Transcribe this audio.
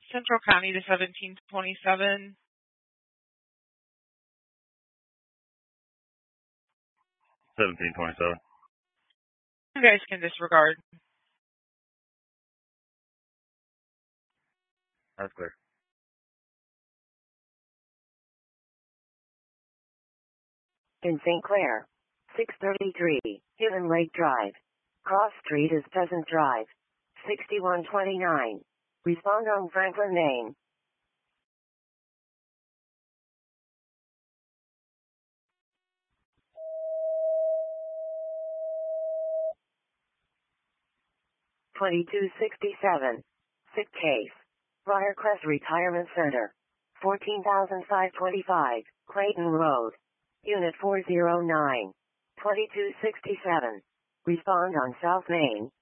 Central County to 1727. 1727. You guys can disregard. That's clear. In St. Clair, 633, Hidden Lake Drive. Cross Street is Pheasant Drive. 6129. Respond on Franklin name. $2267. Sick case. Briarcrest Retirement Center. 14,525, Clayton Road. Unit 409. 2267. Respond on South Main.